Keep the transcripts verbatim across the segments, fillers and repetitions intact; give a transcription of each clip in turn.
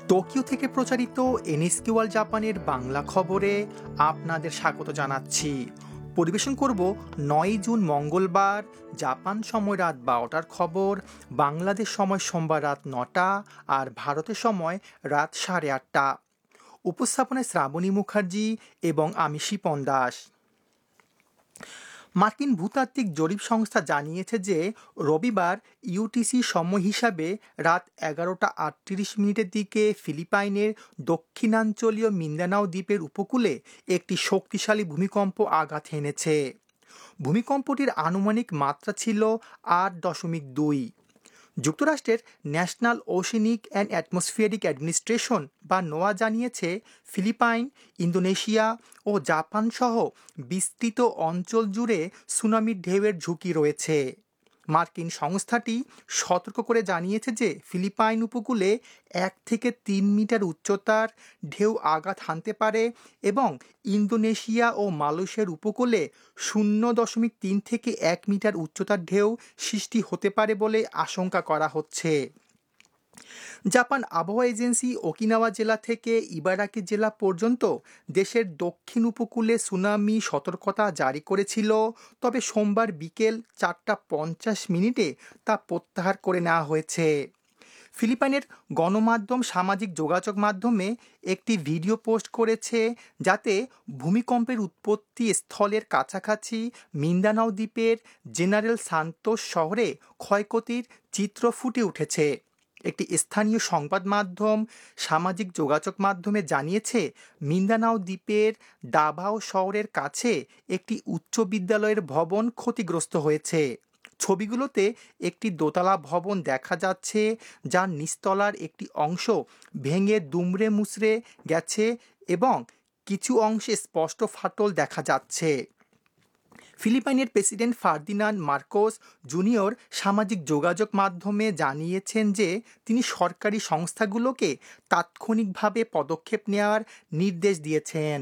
Tokyo থেকে প্রচারিত NSK world জাপানের বাংলা খবরে আপনাদের স্বাগত জানাচ্ছি। পরিবেশন করব নয় জুন মঙ্গলবার জাপান সময় রাত বারোটার খবর, বাংলাদেশ সময় সোমবার রাত নটা আর ভারতের সময় রাত সাড়ে আটটা। উপস্থাপনায় শ্রাবণী মুখার্জি এবং আমি শিপন দাস। মার্কিন ভূতাত্ত্বিক জরিপ সংস্থা জানিয়েছে যে রবিবার ইউটিসি সময় হিসাবে রাত এগারোটা আটত্রিশ মিনিটের দিকে ফিলিপাইনের দক্ষিণাঞ্চলীয় মিন্দানাও দ্বীপের উপকূলে একটি শক্তিশালী ভূমিকম্প আঘাত হেনেছে। ভূমিকম্পটির আনুমানিক মাত্রা ছিল আট দশমিক দুই। যুক্তরাষ্ট্রের national oceanic and atmospheric administration বা নোয়া জানিয়েছে ফিলিপাইন, ইন্দোনেশিয়া ও জাপান সহ বিস্তৃত অঞ্চল জুড়ে সুনামির ঢেউয়ের ঝুঁকি রয়েছে। মার্কিন সংস্থাটি সতর্ক করে জানিয়েছে যে ফিলিপাইন উপকূলে এক থেকে তিন মিটার উচ্চতার ঢেউ আঘাত হানতে পারে এবং ইন্দোনেশিয়া ও মালয়েশিয়ার উপকূলে শূন্য দশমিক তিন থেকে এক মিটার উচ্চতার ঢেউ সৃষ্টি হতে পারে বলে আশঙ্কা করা হচ্ছে। জাপান আবহাওয়া এজেন্সি ওকিনাওয়া জেলা থেকে ইবারাকি জেলা পর্যন্ত দেশের দক্ষিণ উপকূলে সুনামি সতর্কতা জারি করেছিল, তবে সোমবার বিকেল চারটা পঞ্চাশ মিনিটে তা প্রত্যাহার করে নেওয়া হয়েছে। ফিলিপাইনের গণমাধ্যম সামাজিক যোগাযোগ মাধ্যমে একটি ভিডিও পোস্ট করেছে যাতে ভূমিকম্পের উৎপত্তি স্থলের কাছাকাছি মিন্দানাও দ্বীপের জেনারেল সান্তোস শহরে ক্ষয়ক্ষতির চিত্র ফুটে উঠেছে। একটি স্থানীয় সংবাদ মাধ্যম সামাজিক যোগাযোগ মাধ্যমে জানিয়েছে মিন্দানাও দ্বীপের দাভাও শহরের কাছে একটি উচ্চ বিদ্যালয়ের ভবন ক্ষতিগ্রস্ত হয়েছে। ছবিগুলোতে একটি দোতলা ভবন দেখা যাচ্ছে যার নিচতলার একটি অংশ ভেঙে দুমড়ে মুচড়ে গেছে এবং কিছু অংশে স্পষ্ট ফাটল দেখা যাচ্ছে। ফিলিপাইনের প্রেসিডেন্ট ফার্দিনান্দ মার্কোস জুনিয়র সামাজিক যোগাযোগ মাধ্যমে জানিয়েছেন যে তিনি সরকারি সংস্থাগুলোকে তাৎক্ষণিকভাবে পদক্ষেপ নেওয়ার নির্দেশ দিয়েছেন।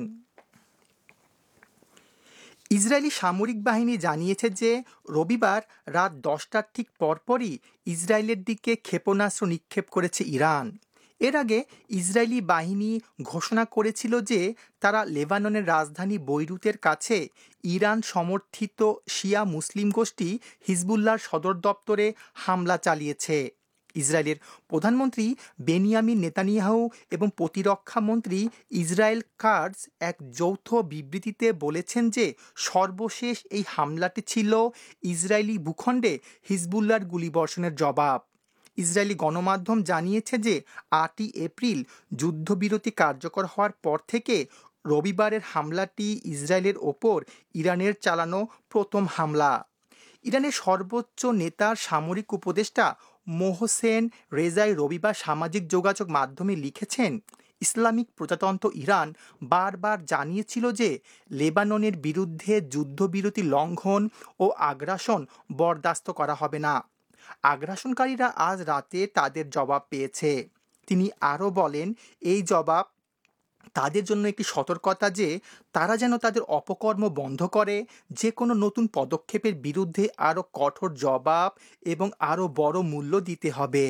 ইসরায়েলি সামরিক বাহিনী জানিয়েছে যে রবিবার রাত দশটার ঠিক পরপরই ইসরায়েলের দিকে ক্ষেপণাস্ত্র নিক্ষেপ করেছে ইরান। এর আগে ইসরায়েলি বাহিনী ঘোষণা করেছিল যে তারা লেবাননের রাজধানী বৈরুতের কাছে ইরান সমর্থিত শিয়া মুসলিম গোষ্ঠী হিজবুল্লাহর সদর দপ্তরে হামলা চালিয়েছে। ইসরায়েলের প্রধানমন্ত্রী বেনিয়ামিন নেতানিয়াহু এবং প্রতিরক্ষা মন্ত্রী ইসরায়েল কাটজ এক যৌথ বিবৃতিতে বলেছেন যে সর্বশেষ এই হামলাটি ছিল ইসরায়েলি ভূখণ্ডে হিজবুল্লাহর গুলিবর্ষণের জবাব। ইসরায়েলি গণমাধ্যম জানিয়েছে যে আটই এপ্রিল যুদ্ধবিরতি কার্যকর হওয়ার পর থেকে রবিবারের হামলাটি ইসরায়েলের ওপর ইরানের চালানো প্রথম হামলা। ইরানের সর্বোচ্চ নেতার সামরিক উপদেষ্টা মোহসেন রেজাই রবিবার সামাজিক যোগাযোগ মাধ্যমে লিখেছেন, ইসলামিক প্রজাতন্ত্র ইরান বারবার জানিয়েছিল যে লেবাননের বিরুদ্ধে যুদ্ধবিরতি লঙ্ঘন ও আগ্রাসন বরদাস্ত করা হবে না। আগ্রাসনকারীরা আজ রাতে তাদের জবাব পেয়েছে। তিনি আরও বলেন, এই জবাব তাদের জন্য একটি সতর্কতা যে তারা যেন তাদের অপকর্ম বন্ধ করে, যে কোনো নতুন পদক্ষেপের বিরুদ্ধে আরও কঠোর জবাব এবং আরও বড় মূল্য দিতে হবে।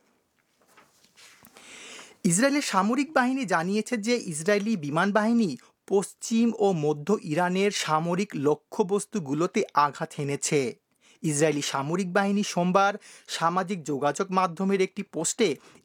ইসরায়েলের সামরিক বাহিনী জানিয়েছে যে ইসরায়েলি বিমান বাহিনী পশ্চিম ও মধ্য ইরানের সামরিক লক্ষ্যবস্তুগুলোতে আঘাত হেনেছে। ইসরায়েলি সামরিক বাহিনী সোমবার সামাজিক যোগাযোগ মাধ্যমের একটি পোস্টে